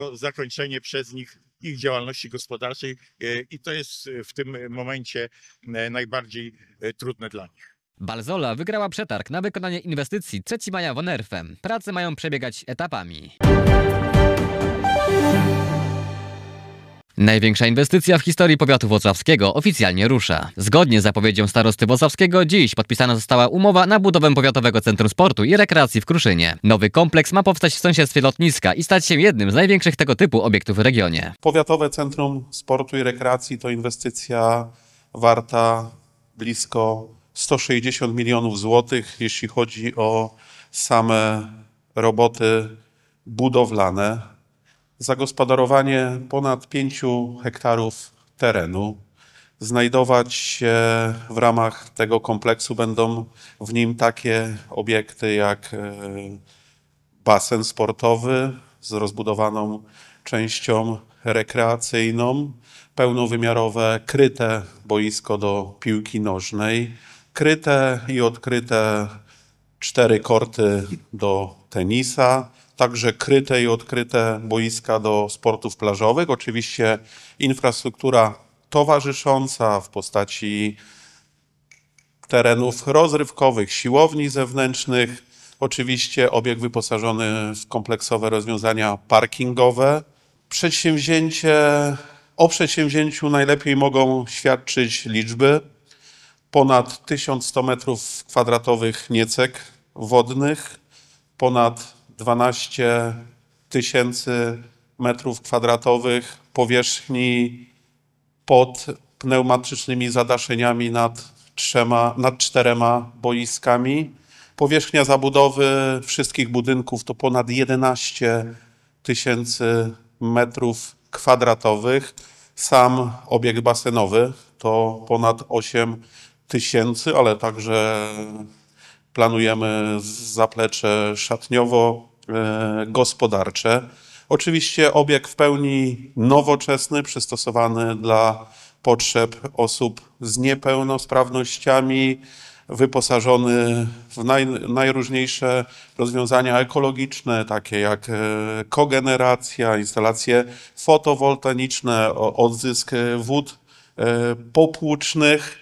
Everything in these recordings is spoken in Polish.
zakończenie przez nich ich działalności gospodarczej i to jest w tym momencie najbardziej trudne dla nich. Balzola wygrała przetarg na wykonanie inwestycji 3 maja w Onerfem. Prace mają przebiegać etapami. Największa inwestycja w historii powiatu włocławskiego oficjalnie rusza. Zgodnie z zapowiedzią starosty włocławskiego dziś podpisana została umowa na budowę Powiatowego Centrum Sportu i Rekreacji w Kruszynie. Nowy kompleks ma powstać w sąsiedztwie lotniska i stać się jednym z największych tego typu obiektów w regionie. Powiatowe Centrum Sportu i Rekreacji to inwestycja warta blisko 160 milionów złotych, jeśli chodzi o same roboty budowlane. Zagospodarowanie ponad 5 hektarów terenu. Znajdować się w ramach tego kompleksu będą w nim takie obiekty jak basen sportowy z rozbudowaną częścią rekreacyjną, pełnowymiarowe kryte boisko do piłki nożnej, kryte i odkryte 4 korty do tenisa, także kryte i odkryte boiska do sportów plażowych. Oczywiście infrastruktura towarzysząca w postaci terenów rozrywkowych, siłowni zewnętrznych. Oczywiście obiekt wyposażony w kompleksowe rozwiązania parkingowe. O przedsięwzięciu najlepiej mogą świadczyć liczby. Ponad 1100 m² niecek wodnych, ponad 12 000 m² powierzchni pod pneumatycznymi zadaszeniami nad 4 boiskami. Powierzchnia zabudowy wszystkich budynków to ponad 11 000 m². Sam obiekt basenowy to ponad 8 000, ale także planujemy zaplecze szatniowo-gospodarcze. Oczywiście obiekt w pełni nowoczesny, przystosowany dla potrzeb osób z niepełnosprawnościami, wyposażony w najróżniejsze rozwiązania ekologiczne, takie jak kogeneracja, instalacje fotowoltaiczne, odzysk wód popłucznych.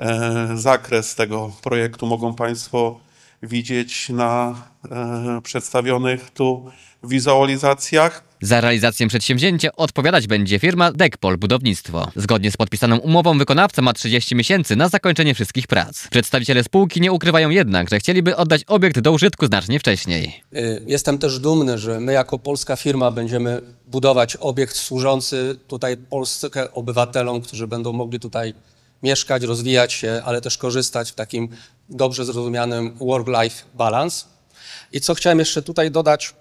Zakres tego projektu mogą Państwo widzieć na przedstawionych tu wizualizacjach. Za realizację przedsięwzięcia odpowiadać będzie firma Dekpol Budownictwo. Zgodnie z podpisaną umową wykonawca ma 30 miesięcy na zakończenie wszystkich prac. Przedstawiciele spółki nie ukrywają jednak, że chcieliby oddać obiekt do użytku znacznie wcześniej. Jestem też dumny, że my jako polska firma będziemy budować obiekt służący tutaj polskim obywatelom, którzy będą mogli tutaj mieszkać, rozwijać się, ale też korzystać w takim dobrze zrozumianym work-life balance. I co chciałem jeszcze tutaj dodać,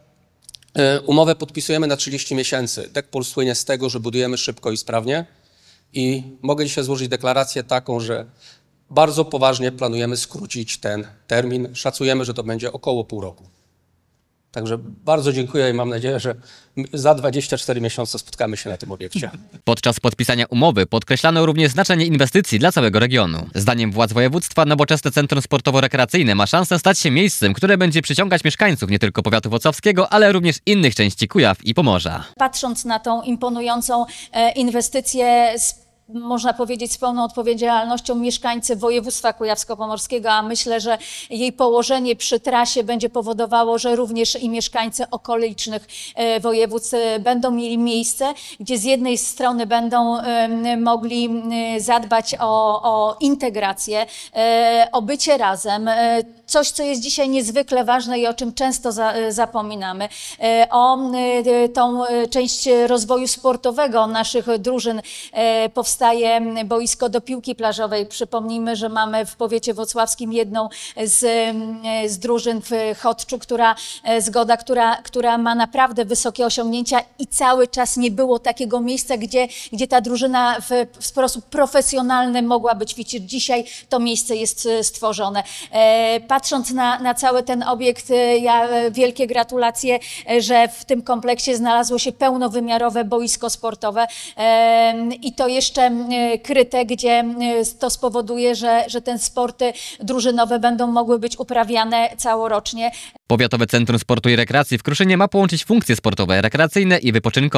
umowę podpisujemy na 30 miesięcy. Dekpol słynie z tego, że budujemy szybko i sprawnie i mogę dzisiaj złożyć deklarację taką, że bardzo poważnie planujemy skrócić ten termin. Szacujemy, że to będzie około pół roku. Także bardzo dziękuję i mam nadzieję, że za 24 miesiące spotkamy się na tym obiekcie. Podczas podpisania umowy podkreślano również znaczenie inwestycji dla całego regionu. Zdaniem władz województwa nowoczesne Centrum Sportowo-Rekreacyjne ma szansę stać się miejscem, które będzie przyciągać mieszkańców nie tylko powiatu włocławskiego, ale również innych części Kujaw i Pomorza. Patrząc na tą imponującą inwestycję, można powiedzieć z pełną odpowiedzialnością mieszkańcy województwa kujawsko-pomorskiego, a myślę, że jej położenie przy trasie będzie powodowało, że również i mieszkańcy okolicznych województw będą mieli miejsce, gdzie z jednej strony będą mogli zadbać o integrację, o bycie razem, coś, co jest dzisiaj niezwykle ważne i o czym często zapominamy, o tą część rozwoju sportowego naszych drużyn. Powstaje boisko do piłki plażowej. Przypomnijmy, że mamy w powiecie włocławskim jedną z drużyn w Chodczu, która ma naprawdę wysokie osiągnięcia i cały czas nie było takiego miejsca, gdzie ta drużyna w sposób profesjonalny mogłaby ćwiczyć. Dzisiaj to miejsce jest stworzone. Patrząc na cały ten obiekt, wielkie gratulacje, że w tym kompleksie znalazło się pełnowymiarowe boisko sportowe i to jeszcze kryte, gdzie to spowoduje, że te sporty drużynowe będą mogły być uprawiane całorocznie. Powiatowe Centrum Sportu i Rekreacji w Kruszynie ma połączyć funkcje sportowe, rekreacyjne i wypoczynkowe.